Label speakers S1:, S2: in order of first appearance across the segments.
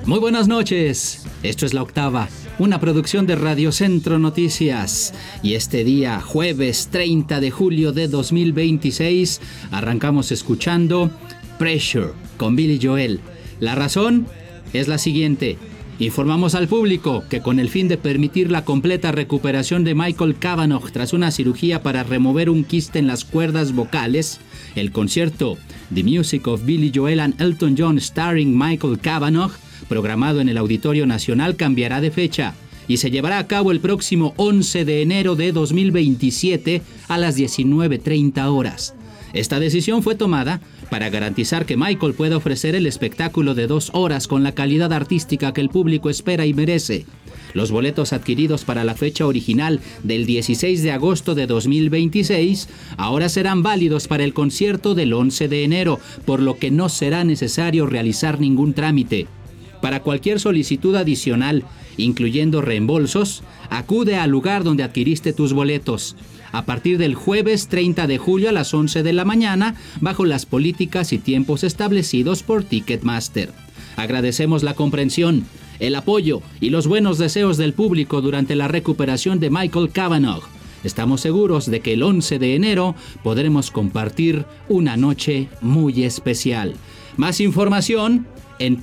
S1: Muy buenas noches, esto es La Octava, una producción de Radio Centro Noticias. Y este día, jueves 30 de julio de 2026, arrancamos escuchando Pressure con Billy Joel. La razón es la siguiente. Informamos al público que con el fin de permitir la completa recuperación de Michael Cavanagh tras una cirugía para remover un quiste en las cuerdas vocales, el concierto The Music of Billy Joel and Elton John starring Michael Cavanagh, programado en el Auditorio Nacional, cambiará de fecha y se llevará a cabo el próximo 11 de enero de 2027 a las 19:30 horas. Esta decisión fue tomada para garantizar que Michael pueda ofrecer el espectáculo de 2 horas con la calidad artística que el público espera y merece. Los boletos adquiridos para la fecha original del 16 de agosto de 2026 ahora serán válidos para el concierto del 11 de enero, por lo que no será necesario realizar ningún trámite. Para cualquier solicitud adicional, incluyendo reembolsos, acude al lugar donde adquiriste tus boletos a partir del jueves 30 de julio a las 11 de la mañana, bajo las políticas y tiempos establecidos por Ticketmaster. Agradecemos la comprensión, el apoyo y los buenos deseos del público durante la recuperación de Michael Cavanagh. Estamos seguros de que el 11 de enero podremos compartir una noche muy especial. Más información en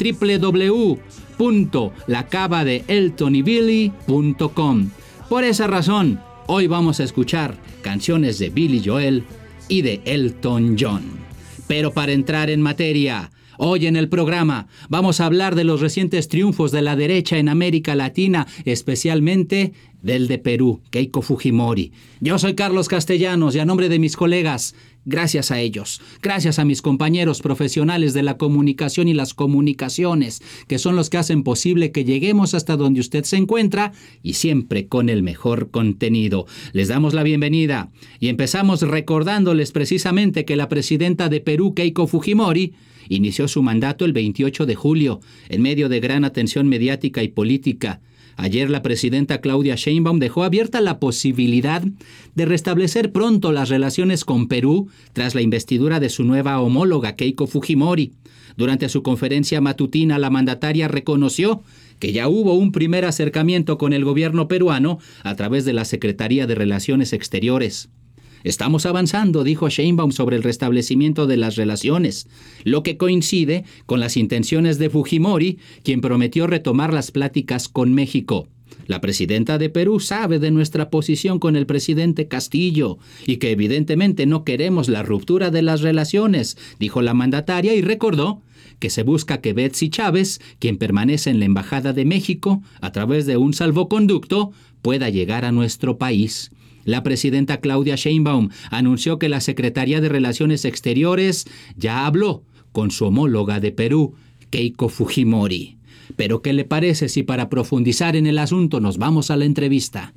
S1: www.lacavadeeltonybilly.com. Por esa razón, hoy vamos a escuchar canciones de Billy Joel y de Elton John. Pero para entrar en materia, hoy en el programa vamos a hablar de los recientes triunfos de la derecha en América Latina, especialmente del de Perú, Keiko Fujimori. Yo soy Carlos Castellanos y a nombre de mis colegas, gracias a ellos, gracias a mis compañeros profesionales de la comunicación y las comunicaciones, que son los que hacen posible que lleguemos hasta donde usted se encuentra y siempre con el mejor contenido. Les damos la bienvenida y empezamos recordándoles precisamente que la presidenta de Perú, Keiko Fujimori, inició su mandato el 28 de julio, en medio de gran atención mediática y política. Ayer la presidenta Claudia Sheinbaum dejó abierta la posibilidad de restablecer pronto las relaciones con Perú tras la investidura de su nueva homóloga Keiko Fujimori. Durante su conferencia matutina, la mandataria reconoció que ya hubo un primer acercamiento con el gobierno peruano a través de la Secretaría de Relaciones Exteriores. Estamos avanzando, dijo Sheinbaum, sobre el restablecimiento de las relaciones, lo que coincide con las intenciones de Fujimori, quien prometió retomar las pláticas con México. La presidenta de Perú sabe de nuestra posición con el presidente Castillo y que evidentemente no queremos la ruptura de las relaciones, dijo la mandataria, y recordó que se busca que Betsy Chávez, quien permanece en la Embajada de México, a través de un salvoconducto, pueda llegar a nuestro país. La presidenta Claudia Sheinbaum anunció que la Secretaría de Relaciones Exteriores ya habló con su homóloga de Perú, Keiko Fujimori. Pero ¿qué le parece si para profundizar en el asunto nos vamos a la entrevista?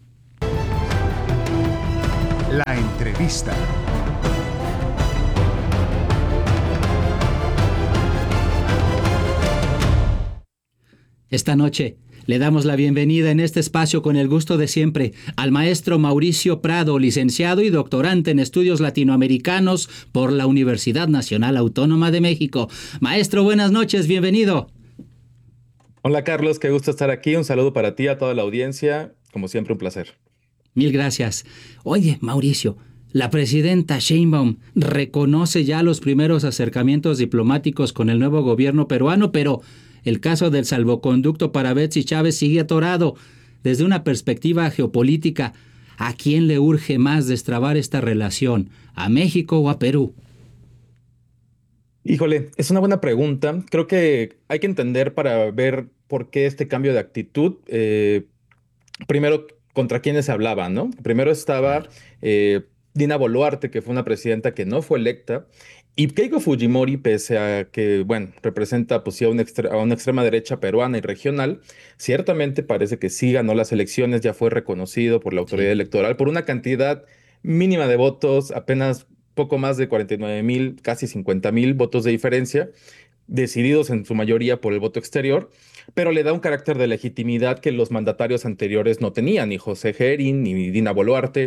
S2: La entrevista.
S1: Esta noche le damos la bienvenida en este espacio con el gusto de siempre al maestro Mauricio Prado, licenciado y doctorante en estudios latinoamericanos por la Universidad Nacional Autónoma de México. Maestro, buenas noches, bienvenido.
S3: Hola Carlos, qué gusto estar aquí. Un saludo para ti, a toda la audiencia. Como siempre, un placer.
S1: Mil gracias. Oye, Mauricio, la presidenta Sheinbaum reconoce ya los primeros acercamientos diplomáticos con el nuevo gobierno peruano, pero el caso del salvoconducto para Betsy Chávez sigue atorado. Desde una perspectiva geopolítica, ¿a quién le urge más destrabar esta relación? ¿A México o a Perú?
S3: Híjole, es una buena pregunta. Creo que hay que entender para ver por qué este cambio de actitud. Primero, contra quiénes se hablaba, ¿no? Primero estaba Dina Boluarte, que fue una presidenta que no fue electa, y Keiko Fujimori, pese a que, bueno, representa pues sí a una extrema derecha peruana y regional, ciertamente parece que sí ganó las elecciones, ya fue reconocido por la autoridad electoral por una cantidad mínima de votos, apenas poco más de 49,000, casi 50,000 votos de diferencia, decididos en su mayoría por el voto exterior, pero le da un carácter de legitimidad que los mandatarios anteriores no tenían, ni José Gerin, ni Dina Boluarte,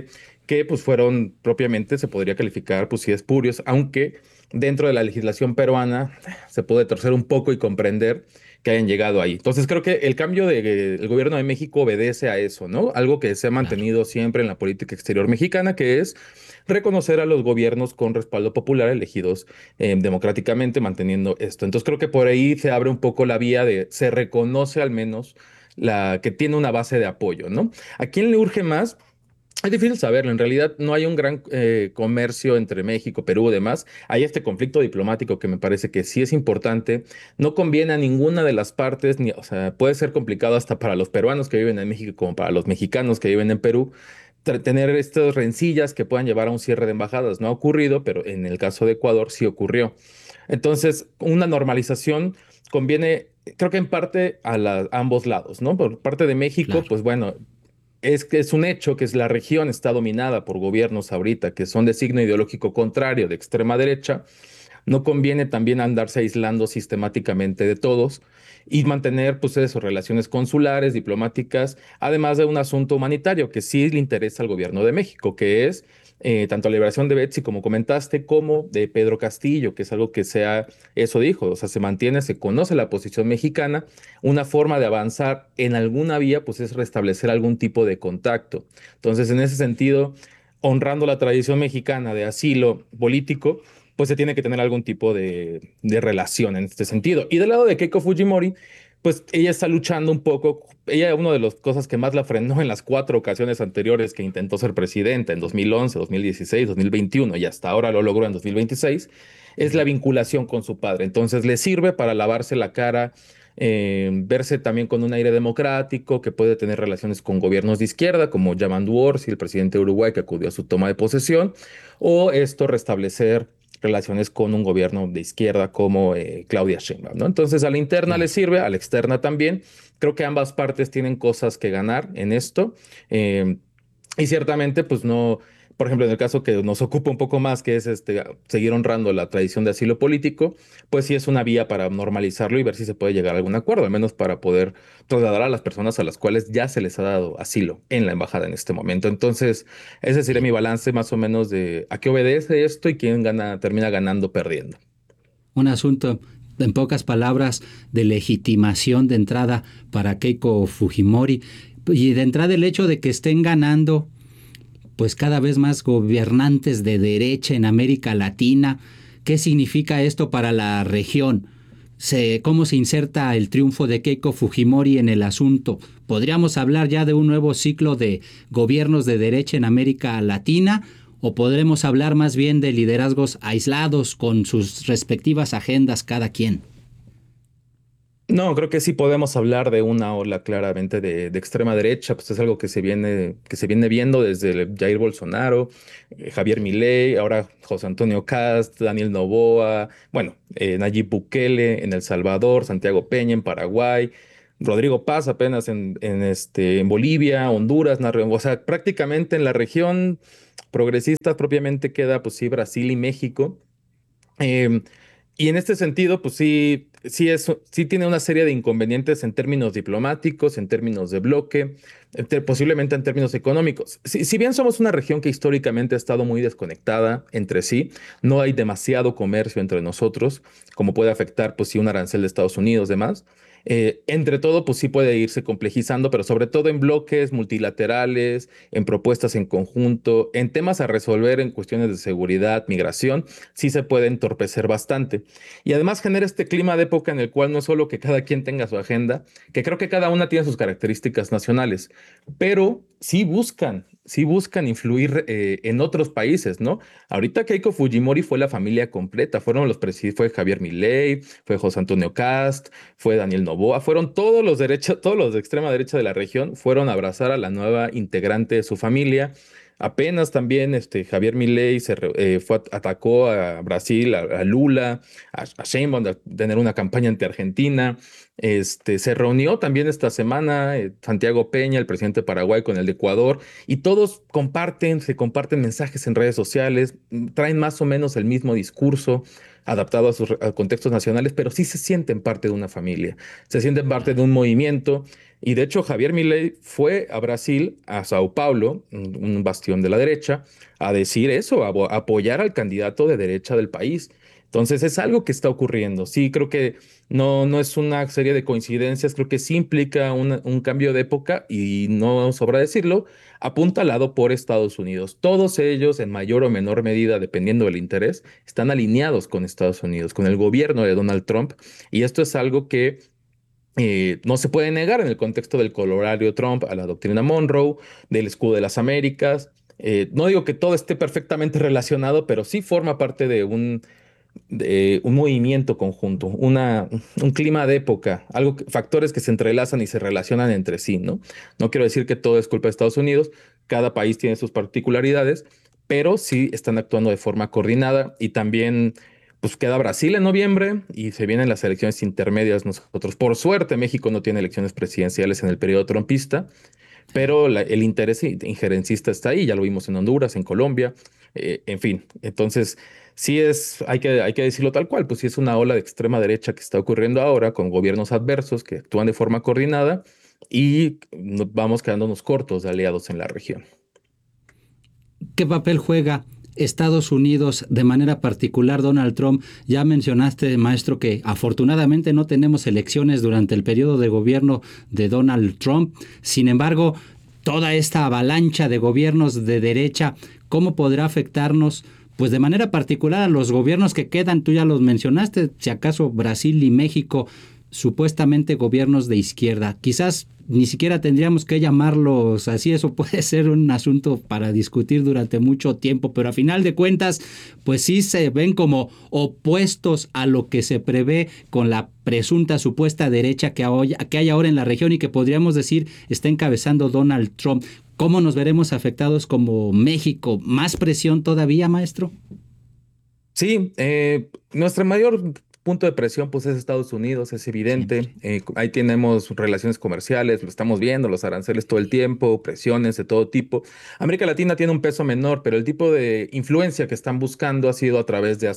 S3: que pues fueron propiamente, se podría calificar pues sí espurios, aunque dentro de la legislación peruana se puede torcer un poco y comprender que hayan llegado ahí. Entonces creo que el cambio del gobierno de México obedece a eso, ¿no? Algo que se ha
S1: Claro.
S3: mantenido siempre en la política exterior mexicana, que es reconocer a los gobiernos con respaldo popular elegidos democráticamente, manteniendo esto. Entonces creo que por ahí se abre un poco la vía de, se reconoce al menos la que tiene una base de apoyo, ¿no? ¿A quién le urge más? Es difícil saberlo. En realidad no hay un gran comercio entre México, Perú y demás. Hay este conflicto diplomático que me parece que sí es importante. No conviene a ninguna de las partes, ni, o sea, puede ser complicado hasta para los peruanos que viven en México como para los mexicanos que viven en Perú, tener estas rencillas que puedan llevar a un cierre de embajadas. No ha ocurrido, pero en el caso de Ecuador sí ocurrió. Entonces, una normalización conviene, creo que en parte a ambos lados, ¿no? Por parte de México,
S1: Claro.
S3: pues bueno, es que es un hecho que la región está dominada por gobiernos ahorita que son de signo ideológico contrario, de extrema derecha. No conviene también andarse aislando sistemáticamente de todos y mantener, pues, eso, relaciones consulares, diplomáticas, además de un asunto humanitario que sí le interesa al gobierno de México, que es tanto la liberación de Betsy, como comentaste, como de Pedro Castillo, que es algo que sea, eso dijo, o sea, se mantiene, se conoce la posición mexicana. Una forma de avanzar en alguna vía, pues, es restablecer algún tipo de contacto. Entonces, en ese sentido, honrando la tradición mexicana de asilo político, pues se tiene que tener algún tipo de relación en este sentido. Y del lado de Keiko Fujimori, pues ella está luchando un poco. Ella, una de las cosas que más la frenó en las 4 ocasiones anteriores que intentó ser presidenta, en 2011, 2016, 2021 y hasta ahora lo logró en 2026, es la vinculación con su padre. Entonces le sirve para lavarse la cara, verse también con un aire democrático, que puede tener relaciones con gobiernos de izquierda, como Yamandu Orsi, el presidente de Uruguay, que acudió a su toma de posesión, o esto restablecer relaciones con un gobierno de izquierda como Claudia Sheinbaum, ¿no? Entonces a la interna le
S1: Claro.
S3: sirve, a la externa también. Creo que ambas partes tienen cosas que ganar en esto. eh, y ciertamente, pues no, por ejemplo, en el caso que nos ocupa un poco más, que es seguir honrando la tradición de asilo político, pues sí es una vía para normalizarlo y ver si se puede llegar a algún acuerdo, al menos para poder trasladar a las personas a las cuales ya se les ha dado asilo en la embajada en este momento. Entonces, ese sería
S1: Sí.
S3: mi balance más o menos de a qué obedece esto y quién gana, termina ganando o perdiendo.
S1: Un asunto, en pocas palabras, de legitimación de entrada para Keiko Fujimori y de entrada el hecho de que estén ganando pues cada vez más gobernantes de derecha en América Latina. ¿Qué significa esto para la región? ¿Cómo se inserta el triunfo de Keiko Fujimori en el asunto? ¿Podríamos hablar ya de un nuevo ciclo de gobiernos de derecha en América Latina? ¿O podremos hablar más bien de liderazgos aislados con sus respectivas agendas cada quien?
S3: No, creo que sí podemos hablar de una ola claramente de extrema derecha, pues es algo que se viene viendo desde Jair Bolsonaro, Javier Milei, ahora José Antonio Cast, Daniel Noboa, bueno, Nayib Bukele en El Salvador, Santiago Peña en Paraguay, Rodrigo Paz apenas en Bolivia, Honduras, o sea, prácticamente en la región progresista propiamente queda, pues sí, Brasil y México. Em, y en este sentido, pues sí, sí tiene una serie de inconvenientes en términos diplomáticos, en términos de bloque, posiblemente en términos económicos. Si bien somos una región que históricamente ha estado muy desconectada entre sí, no hay demasiado comercio entre nosotros, como puede afectar, pues sí, un arancel de Estados Unidos, demás. Entre todo, pues sí puede irse complejizando, pero sobre todo en bloques multilaterales, en propuestas en conjunto, en temas a resolver en cuestiones de seguridad, migración sí se puede entorpecer bastante. Y además genera este clima de época en el cual no es solo que cada quien tenga su agenda, que creo que cada una tiene sus características nacionales, pero sí buscan influir en otros países, ¿no? Ahorita Keiko Fujimori fue la familia completa, fueron los presidentes, fue Javier Milei, fue José Antonio Cast, fue Daniel Noboa, fueron todos los derechos, todos los de extrema derecha de la región, fueron a abrazar a la nueva integrante de su familia. Apenas también Javier Milei atacó a Brasil, a Lula, a Sheinbaum de tener una campaña ante Argentina. Se reunió también esta semana Santiago Peña, el presidente de Paraguay, con el de Ecuador, y todos se comparten mensajes en redes sociales, traen más o menos el mismo discurso. adaptado a contextos nacionales, pero sí se sienten parte de una familia, se sienten parte de un movimiento. Y de hecho, Javier Milei fue a Brasil, a Sao Paulo, un bastión de la derecha, a decir eso, a apoyar al candidato de derecha del país. Entonces es algo que está ocurriendo. Sí, creo que no es una serie de coincidencias, creo que sí implica un cambio de época y no sobra decirlo, apuntalado por Estados Unidos. Todos ellos, en mayor o menor medida, dependiendo del interés, están alineados con Estados Unidos, con el gobierno de Donald Trump. Y esto es algo que no se puede negar en el contexto del corolario Trump a la doctrina Monroe, del escudo de las Américas. No digo que todo esté perfectamente relacionado, pero sí forma parte de un movimiento conjunto, un clima de época, factores que se entrelazan y se relacionan entre sí, ¿no? No quiero decir que todo es culpa de Estados Unidos, cada país tiene sus particularidades, pero sí están actuando de forma coordinada y también, pues queda Brasil en noviembre y se vienen las elecciones intermedias nosotros. Por suerte, México no tiene elecciones presidenciales en el periodo trumpista, pero el interés injerencista está ahí, ya lo vimos en Honduras, en Colombia, en fin. Entonces, hay que decirlo tal cual, pues sí es una ola de extrema derecha que está ocurriendo ahora con gobiernos adversos que actúan de forma coordinada y vamos quedándonos cortos de aliados en la región.
S1: ¿Qué papel juega Estados Unidos, de manera particular Donald Trump? Ya mencionaste, maestro, que afortunadamente no tenemos elecciones durante el periodo de gobierno de Donald Trump. Sin embargo, toda esta avalancha de gobiernos de derecha, ¿cómo podrá afectarnos? Pues de manera particular a los gobiernos que quedan, tú ya los mencionaste, si acaso Brasil y México, supuestamente gobiernos de izquierda. Quizás ni siquiera tendríamos que llamarlos así, eso puede ser un asunto para discutir durante mucho tiempo, pero a final de cuentas, pues sí se ven como opuestos a lo que se prevé con la presunta supuesta derecha que hay ahora en la región y que podríamos decir está encabezando Donald Trump. ¿Cómo nos veremos afectados como México? ¿Más presión todavía, maestro?
S3: Sí, nuestro mayor punto de presión pues es Estados Unidos, es evidente.
S1: Siempre.
S3: Ahí tenemos relaciones comerciales, lo estamos viendo, los aranceles todo el tiempo, presiones de todo tipo. América Latina tiene un peso menor, pero el tipo de influencia que están buscando ha sido a través de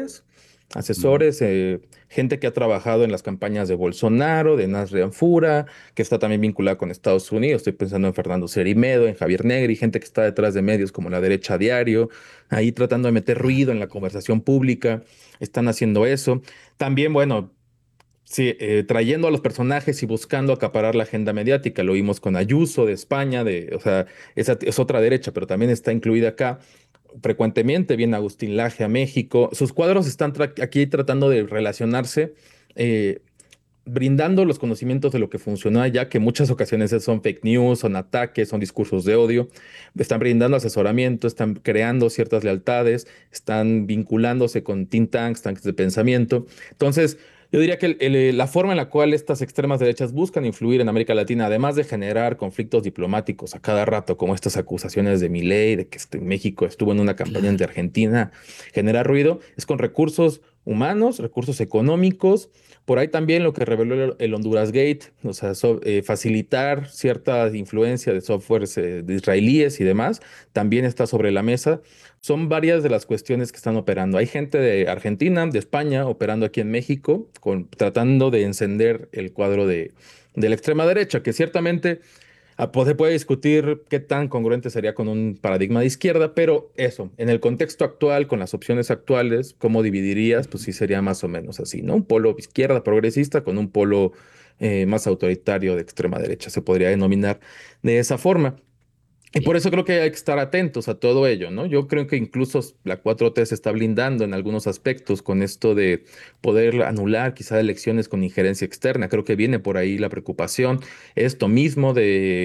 S3: asesores, gente que ha trabajado en las campañas de Bolsonaro, de Nas Rianfura, que está también vinculada con Estados Unidos. Estoy pensando en Fernando Cerimedo, en Javier Negri, gente que está detrás de medios como La Derecha Diario, ahí tratando de meter ruido en la conversación pública. Están haciendo eso. También, bueno, sí, trayendo a los personajes y buscando acaparar la agenda mediática. Lo vimos con Ayuso de España, o sea, esa es otra derecha, pero también está incluida acá. Frecuentemente viene Agustín Laje a México. Sus cuadros están aquí tratando de relacionarse, eh, brindando los conocimientos de lo que funcionó allá, que en muchas ocasiones son fake news, son ataques, son discursos de odio. Están brindando asesoramiento, están creando ciertas lealtades, están vinculándose con think tanks, tanques de pensamiento. Entonces, yo diría que la forma en la cual estas extremas derechas buscan influir en América Latina, además de generar conflictos diplomáticos a cada rato, como estas acusaciones de Milei, de que México estuvo en una campaña ante Argentina, generar ruido, es con recursos humanos, recursos económicos. Por ahí también lo que reveló el Honduras Gate, o sea, facilitar cierta influencia de softwares de israelíes y demás, también está sobre la mesa. Son varias de las cuestiones que están operando. Hay gente de Argentina, de España, operando aquí en México, tratando de encender el cuadro de la extrema derecha, que ciertamente se puede discutir qué tan congruente sería con un paradigma de izquierda, pero eso, en el contexto actual, con las opciones actuales, ¿cómo dividirías? Pues sí sería más o menos así, ¿no? Un polo izquierda progresista con un polo más autoritario de extrema derecha, se podría denominar de esa forma. Y por eso creo que hay que estar atentos a todo ello, ¿no? Yo creo que incluso la 4T se está blindando en algunos aspectos con esto de poder anular quizá elecciones con injerencia externa. Creo que viene por ahí la preocupación. Esto mismo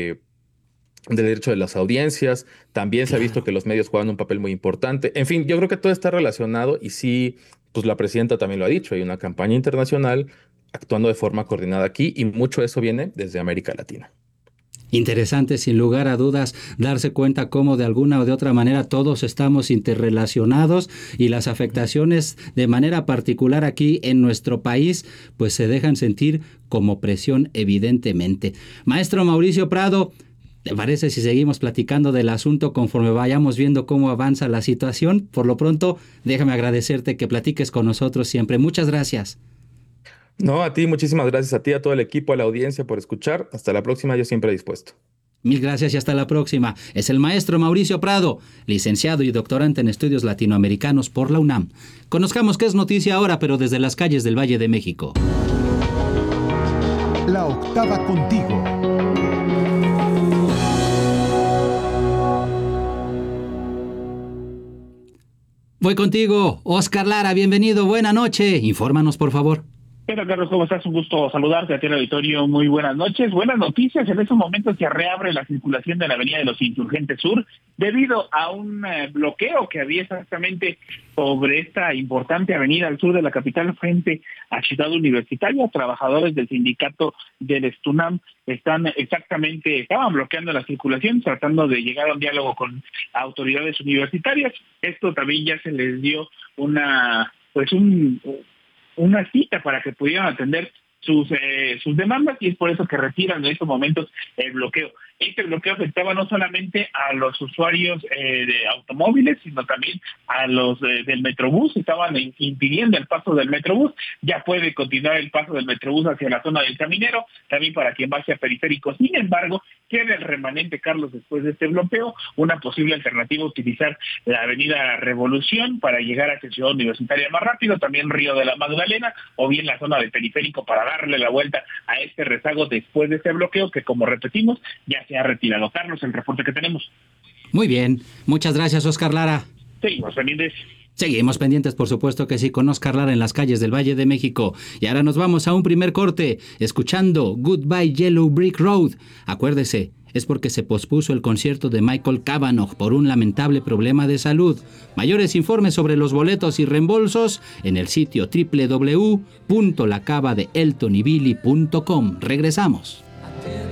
S3: del derecho de las audiencias. También se ha visto
S1: Claro.
S3: que los medios juegan un papel muy importante. En fin, yo creo que todo está relacionado y sí, pues la presidenta también lo ha dicho. Hay una campaña internacional actuando de forma coordinada aquí y mucho de eso viene desde América Latina.
S1: Interesante, sin lugar a dudas, darse cuenta cómo de alguna o de otra manera todos estamos interrelacionados y las afectaciones de manera particular aquí en nuestro país pues se dejan sentir como presión evidentemente. Maestro Mauricio Prado, ¿Te parece si seguimos platicando del asunto conforme vayamos viendo cómo avanza la situación? Por lo pronto, déjame agradecerte que platiques con nosotros siempre. Muchas gracias.
S3: No, a ti, muchísimas gracias a ti, a todo el equipo, a la audiencia por escuchar. Hasta la próxima, yo siempre dispuesto.
S1: Mil gracias y hasta la próxima. Es el maestro Mauricio Prado, licenciado y doctorante en estudios latinoamericanos por la UNAM. Conozcamos qué es noticia ahora, pero desde las calles del Valle de México.
S2: La octava contigo.
S1: Voy contigo, Oscar Lara, bienvenido, buena noche. Infórmanos, por favor.
S4: Hola Carlos, ¿cómo estás? Un gusto saludarte a ti en el auditorio. Muy buenas noches. Buenas noticias. En estos momentos se reabre la circulación de la Avenida de los Insurgentes Sur debido a un bloqueo que había exactamente sobre esta importante avenida al sur de la capital frente a Ciudad Universitaria. Trabajadores del sindicato del STUNAM estaban bloqueando la circulación, tratando de llegar a un diálogo con autoridades universitarias. Esto también ya se les dio una cita para que pudieran atender sus demandas, y es por eso que retiran en estos momentos el bloqueo. Este bloqueo afectaba no solamente a los usuarios de automóviles, sino también a los del Metrobús. Estaban impidiendo el paso del Metrobús. Ya puede continuar el paso del Metrobús hacia la zona del Caminero, también para quien va hacia Periférico. Sin embargo, queda el remanente, Carlos, después de este bloqueo, una posible alternativa: utilizar la avenida Revolución para llegar hacia Ciudad Universitaria más rápido, también Río de la Magdalena, o bien la zona de Periférico para darle la vuelta a este rezago después de este bloqueo que, como repetimos, ya se ha retirado. Carlos, el reporte que tenemos.
S1: Muy bien, muchas gracias, Oscar Lara.
S4: Seguimos pendientes.
S1: Seguimos pendientes, por supuesto que sí, con Oscar Lara en las calles del Valle de México. Y ahora nos vamos a un primer corte, escuchando Goodbye Yellow Brick Road. Acuérdese, es porque se pospuso el concierto de Michael Cavanaugh por un lamentable problema de salud. Mayores informes sobre los boletos y reembolsos en el sitio www.lacavadeeltonybilly.com. Regresamos.